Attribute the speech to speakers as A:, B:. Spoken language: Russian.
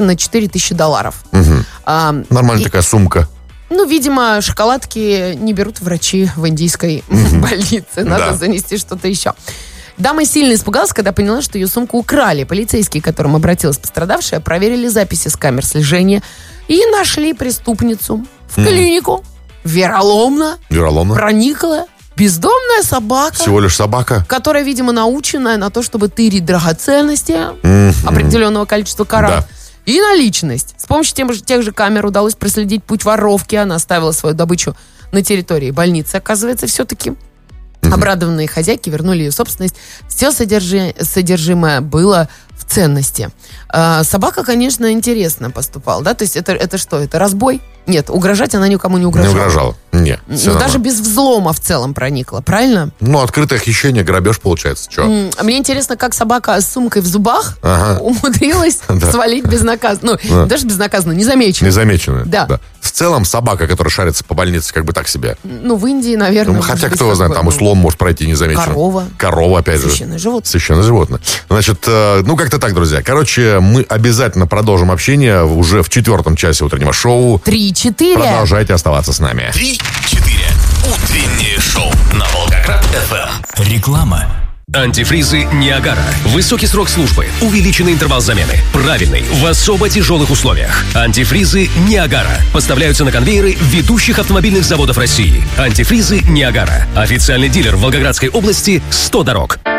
A: на $4000.
B: Нормальная такая сумка.
A: Ну, видимо, шоколадки не берут врачи в индийской больнице. Надо занести что-то еще. Дама сильно испугалась, когда поняла, что ее сумку украли. Полицейские, к которым обратилась пострадавшая, проверили записи с камер слежения и нашли преступницу. В клинику вероломно проникла бездомная собака.
B: Всего лишь собака.
A: Которая, видимо, наученная на то, чтобы тырить драгоценности определенного количества карат. И наличность. С помощью тех же камер удалось проследить путь воровки. Она оставила свою добычу на территории больницы. Оказывается, все-таки обрадованные хозяйки вернули ее собственность. Все содержимое было в ценности. Собака, конечно, интересно поступала. Да? То есть это что? Это разбой? Нет, угрожать она никому не угрожала.
B: Не угрожала. Нет.
A: Ну, даже без взлома в целом проникла, правильно?
B: Ну, открытое хищение, грабеж получается. Че?
A: Мне интересно, как собака с сумкой в зубах умудрилась свалить безнаказанно. Ну, даже безнаказанно, незамеченно.
B: Незамеченно.
A: Да.
B: В целом, собака, которая шарится по больнице, как бы так себе.
A: Ну, в Индии, наверное.
B: Хотя, кто его знает, там и слон может пройти незамеченно.
A: Корова,
B: опять же.
A: Священное животное.
B: Священное животное. Значит, ну, как-то так, друзья. Короче, мы обязательно продолжим общение уже в 4 часе утреннего шоу.
A: 3-4.
B: Продолжайте оставаться с нами.
C: 3-4. Утреннее шоу на Волгоград-ФМ. Реклама. Антифризы Ниагара. Высокий срок службы, увеличенный интервал замены, правильный, в особо тяжелых условиях. Антифризы Ниагара поставляются на конвейеры ведущих автомобильных заводов России. Антифризы Ниагара. Официальный дилер в Волгоградской области 100 дорог.